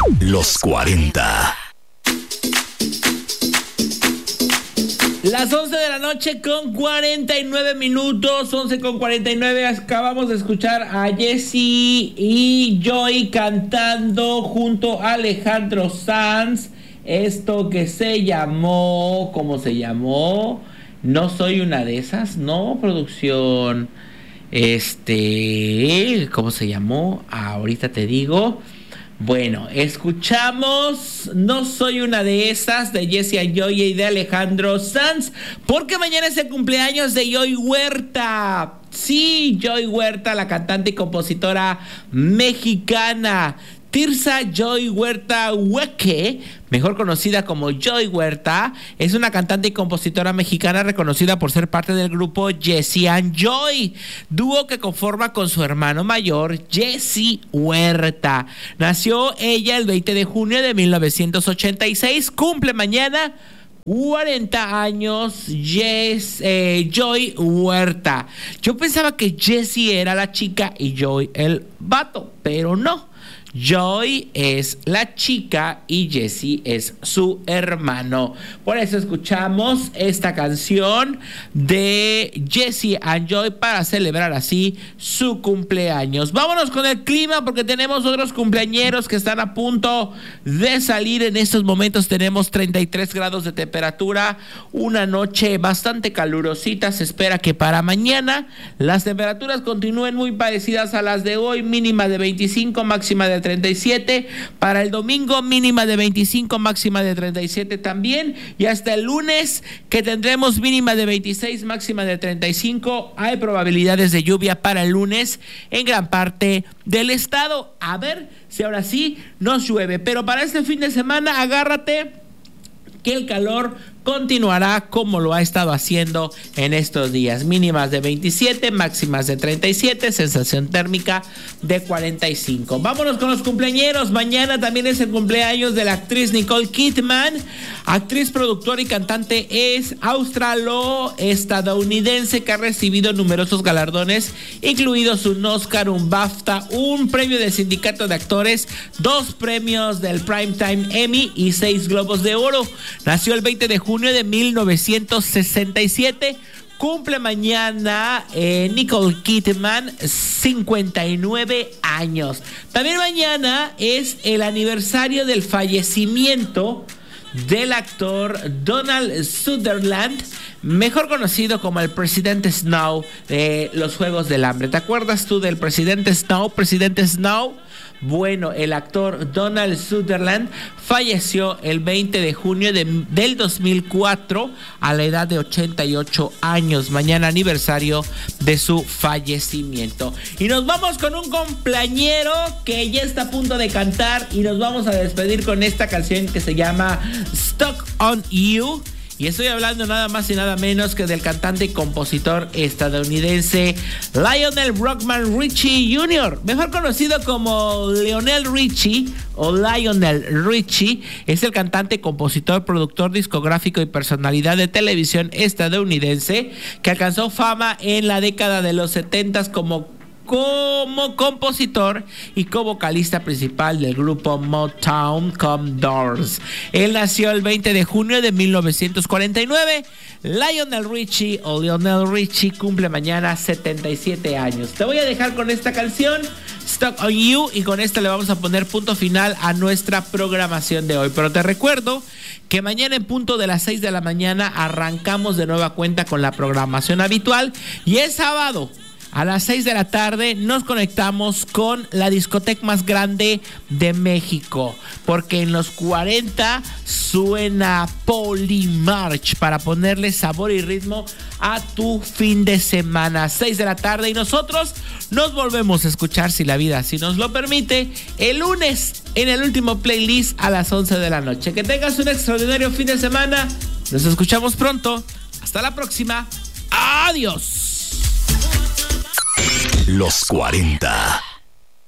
Los 40. Las 11 de la noche con 49 minutos, 11 con 49. Acabamos de escuchar a Jessie y Joy cantando junto a Alejandro Sanz. Esto que se llamó, ¿cómo se llamó? No soy una de esas, ¿no? Producción, ¿cómo se llamó? Ahorita te digo. Bueno, escuchamos No soy una de esas de Jessie Joy y de Alejandro Sanz, porque mañana es el cumpleaños de Joy Huerta. Sí, Joy Huerta, la cantante y compositora mexicana. Tirsa Joy Huerta Hueque, mejor conocida como Joy Huerta, es una cantante y compositora mexicana reconocida por ser parte del grupo Jessie and Joy, dúo que conforma con su hermano mayor, Jessie Huerta. Nació ella el 20 de junio de 1986, cumple mañana 40 años Joy Huerta. Yo pensaba que Jessie era la chica y Joy el vato, pero no. Joy es la chica y Jessie es su hermano. Por eso escuchamos esta canción de Jessie and Joy para celebrar así su cumpleaños. Vámonos con el clima porque tenemos otros cumpleañeros que están a punto de salir. En estos momentos tenemos 33 grados de temperatura, una noche bastante calurosita. Se espera que para mañana las temperaturas continúen muy parecidas a las de hoy, mínima de 25, máxima de 37, para el domingo mínima de 25, máxima de 37 también, y hasta el lunes que tendremos mínima de 26, máxima de 35. Hay probabilidades de lluvia para el lunes en gran parte del estado. A ver si ahora sí nos llueve, pero para este fin de semana agárrate que el calor continuará como lo ha estado haciendo en estos días. Mínimas de 27, máximas de 37, sensación térmica de 45. Vámonos con los cumpleañeros. Mañana también es el cumpleaños de la actriz Nicole Kidman. Actriz, productora y cantante es australo-estadounidense que ha recibido numerosos galardones, incluidos un Oscar, un BAFTA, un premio del Sindicato de Actores, 2 premios del Primetime Emmy y 6 Globos de Oro. Nació el 20 de junio de 1967. Cumple mañana Nicole Kidman 59 años. También mañana es el aniversario del fallecimiento del actor Donald Sutherland, mejor conocido como el Presidente Snow de los Juegos del Hambre. ¿Te acuerdas tú del Presidente Snow? Presidente Snow. Bueno, el actor Donald Sutherland falleció el 20 de junio del 2004 a la edad de 88 años. Mañana aniversario de su fallecimiento. Y nos vamos con un cumpleañero que ya está a punto de cantar y nos vamos a despedir con esta canción que se llama Stuck on You. Y estoy hablando nada más y nada menos que del cantante y compositor estadounidense Lionel Brockman Richie Jr., mejor conocido como Lionel Richie o Lionel Richie. Es el cantante, compositor, productor discográfico y personalidad de televisión estadounidense que alcanzó fama en la década de los 70s como compositor y co-vocalista principal del grupo Motown Commodores. Él nació el 20 de junio de 1949. Lionel Richie o Lionel Richie cumple mañana 77 años. Te voy a dejar con esta canción, Stuck on You, y con esta le vamos a poner punto final a nuestra programación de hoy. Pero te recuerdo que mañana en punto de las 6 de la mañana arrancamos de nueva cuenta con la programación habitual, y es sábado. A las 6 de la tarde nos conectamos con la discoteca más grande de México, porque en los 40 suena Polymarch para ponerle sabor y ritmo a tu fin de semana. 6 de la tarde, y nosotros nos volvemos a escuchar, si la vida así nos lo permite, el lunes en el último playlist a las 11 de la noche. Que tengas un extraordinario fin de semana. Nos escuchamos pronto. Hasta la próxima. Adiós. Los 40.